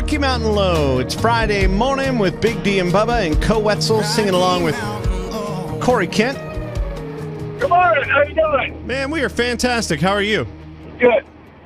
Rocky Mountain Low. It's Friday morning with Big D and Bubba and Co Wetzel singing along with Corey Kent. Good morning. How you doing? Man, we are fantastic. How are you? Good.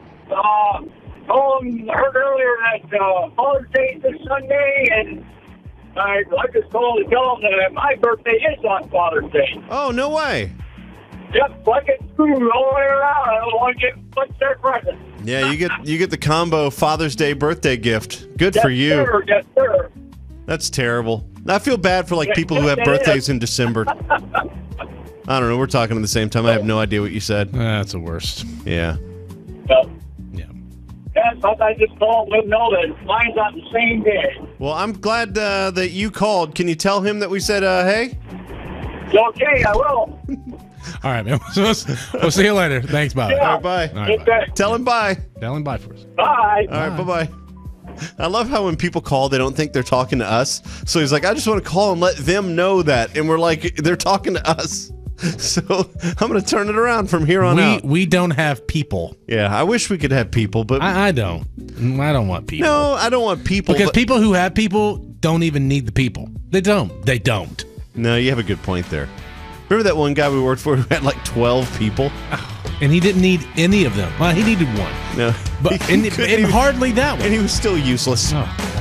Heard earlier that Father's Day is this Sunday, and I just called to tell them that my birthday is on Father's Day. Oh, no way. Yep, I get food all the way around. I don't want to get much their present. Yeah, you get the combo Father's Day birthday gift. Good for you. Sir. Yes, sir. That's terrible. I feel bad for people who have birthdays in December. I don't know. We're talking at the same time. I have no idea what you said. That's the worst. Yeah. Yeah. Yes, I just called to know that mine's on the same day. Well, I'm glad that you called. Can you tell him that we said, hey? Okay, I will. All right, man. We'll see you later. Thanks, Bob. Yeah. All right, bye. All right, Okay. Tell him bye. Tell him bye for us. Bye. All right, bye-bye. I love how when people call, they don't think they're talking to us. So he's like, I just want to call and let them know that. And we're like, they're talking to us. So I'm going to turn it around from here on out. We don't have people. Yeah, I wish we could have people, but... I don't. I don't want people. No, I don't want people. Because people who have people don't even need the people. They don't. They don't. No, you have a good point there. Remember that one guy we worked for who had like 12 people? And he didn't need any of them. Well, he needed one. No. But and hardly that one. And he was still useless. Oh.